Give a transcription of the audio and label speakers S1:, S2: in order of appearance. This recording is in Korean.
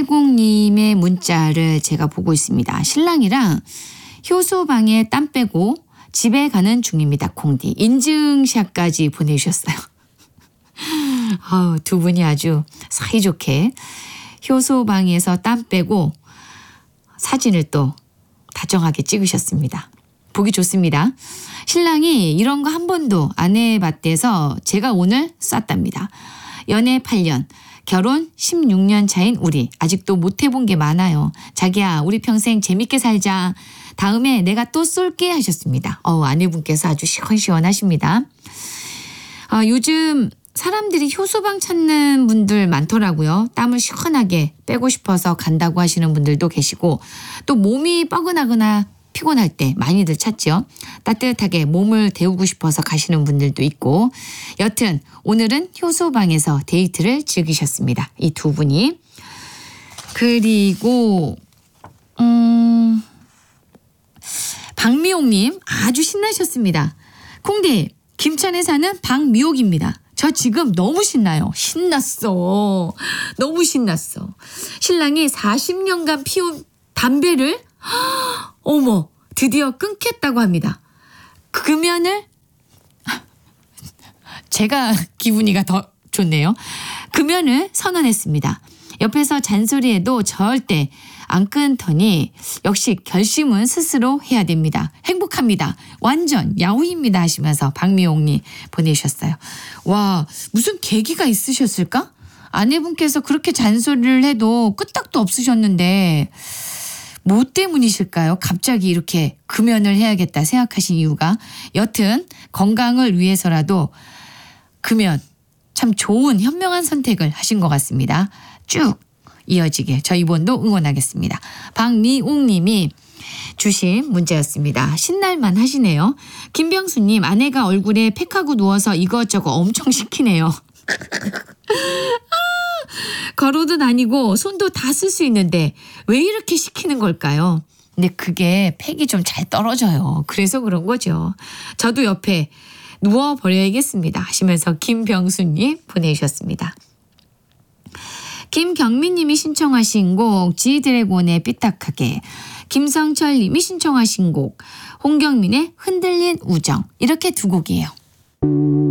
S1: 8280님의 문자를 제가 보고 있습니다. 신랑이랑 효소방에 땀 빼고 집에 가는 중입니다. 콩디. 인증샷까지 보내주셨어요. 두 분이 아주 사이좋게 효소방에서 땀 빼고 사진을 또 다정하게 찍으셨습니다. 보기 좋습니다. 신랑이 이런 거 한 번도 안 해봤대서 제가 오늘 쐈답니다. 연애 8년, 결혼 16년 차인 우리. 아직도 못 해본 게 많아요. 자기야, 우리 평생 재밌게 살자. 다음에 내가 또 쏠게 하셨습니다. 아내분께서 아주 시원시원하십니다. 요즘 사람들이 효소방 찾는 분들 많더라고요. 땀을 시원하게 빼고 싶어서 간다고 하시는 분들도 계시고 또 몸이 뻐근하거나 피곤할 때 많이들 찾죠. 따뜻하게 몸을 데우고 싶어서 가시는 분들도 있고 여튼 오늘은 효소방에서 데이트를 즐기셨습니다. 이 두 분이. 그리고 박미옥님 아주 신나셨습니다. 콩디 김천에 사는 박미옥입니다. 저 지금 너무 신나요. 신났어. 너무 신났어. 신랑이 40년간 피운 담배를 어머 드디어 끊겠다고 합니다. 금연을 제가 기분이가 더 좋네요. 금연을 선언했습니다. 옆에서 잔소리해도 절대 안 끊더니 역시 결심은 스스로 해야 됩니다. 행복합니다. 완전 야후입니다 하시면서 박미옥님 보내주셨어요. 와, 무슨 계기가 있으셨을까? 아내분께서 그렇게 잔소리를 해도 끄떡도 없으셨는데 뭐 때문이실까요? 갑자기 이렇게 금연을 해야겠다 생각하신 이유가. 여튼 건강을 위해서라도 금연 참 좋은 현명한 선택을 하신 것 같습니다. 쭉 이어지게 저희 본도 응원하겠습니다. 박미옥님이 주신 문제였습니다. 신날만 하시네요. 김병수님 아내가 얼굴에 팩하고 누워서 이것저것 엄청 시키네요. 걸어도 다니고 손도 다 쓸 수 있는데 왜 이렇게 시키는 걸까요? 근데 그게 팩이 좀 잘 떨어져요. 그래서 그런 거죠. 저도 옆에 누워버려야겠습니다 하시면서 김병수님 보내주셨습니다. 김경민님이 신청하신 곡 지드래곤의 삐딱하게, 김성철님이 신청하신 곡 홍경민의 흔들린 우정, 이렇게 두 곡이에요.